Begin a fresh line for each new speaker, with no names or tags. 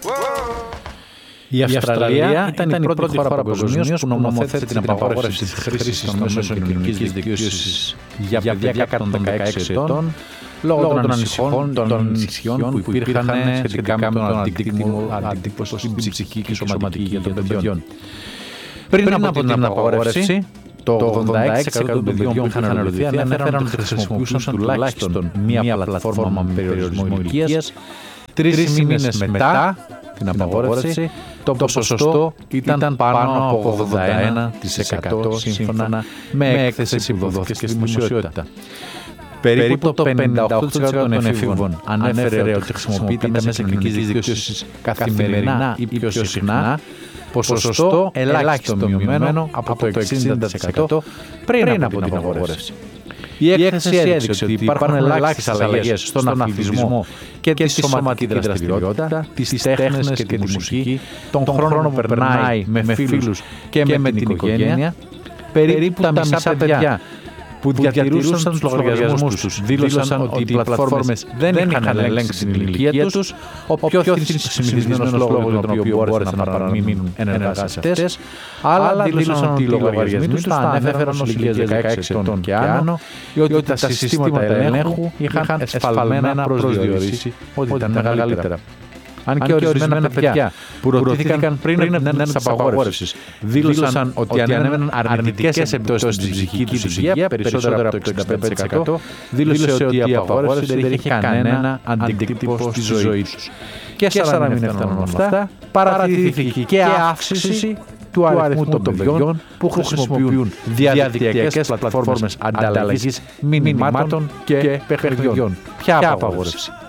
Η Αυστραλία ήταν η πρώτη χώρα παγκοσμίως που νομοθέτησε την απαγόρευση της χρήσης των μέσων κοινωνικής δικτύωσης για παιδιά κάτω των 16 ετών λόγω των ανησυχιών που υπήρχαν σχετικά με τον αντίκτυπο στην ψυχική και σωματική υγεία των παιδιών. Πριν από την απαγόρευση, το 86% των παιδιών που είχαν ερωτηθεί ανέφεραν ότι χρησιμοποιούσαν τουλάχιστον μία πλατφόρμα με περιορισμό ηλικίας. 3 μήνες μετά την απαγόρευση, το ποσοστό ήταν πάνω από 81% σύμφωνα με έκθεση που δόθηκε στη δημοσιότητα. Περίπου το 58% των εφήβων ανέφερε ότι χρησιμοποιείται μέσα κοινωνικής δικτύωσης καθημερινά ή πιο συχνά, ποσοστό ελάχιστο μειωμένο από το 60% πριν από την απαγόρευση. Η έκθεση έδειξε ότι υπάρχουν ελάχιστες αλλαγές στον αθλητισμό και τη σωματική δραστηριότητα, τις τέχνες και τη μουσική, τον χρόνο που περνάει με φίλους και με την οικογένεια. Περίπου τα μισά παιδιά που διατηρούσαν τους λογαριασμούς τους δήλωσαν ότι οι πλατφόρμες δεν είχαν ελέγξει την ηλικία τους, ο πιο συνηθισμένος λόγος για τον οποίο μπόρεσαν να παραμείνουν ενεργά σε αυτές. Άλλα δήλωσαν ότι οι λογαριασμοί τους τα ανέφεραν ως ηλικίας 16 ετών και άνω ή ότι τα συστήματα ελέγχου είχαν εσφαλμένα προσδιορίσει ότι ήταν μεγαλύτερα. Αν και ορισμένα παιδιά που ρωτήθηκαν πριν από την έναρξη της απαγόρευσης δήλωσαν ότι ανέμεναν αρνητικές επιπτώσεις στην ψυχική τους υγεία, περισσότερα από το 65%, δήλωσε ότι η απαγόρευση δεν είχε κανένα αντίκτυπο στη ζωή τους. Και σαν να μην έφταναν αυτά, παρατηρήθηκε και αύξηση του αριθμού των παιδιών που χρησιμοποιούν διαδικτυακές πλατφόρμες ανταλλαγής μηνυμάτων και παιχνιδιών. Ποια απαγόρευση?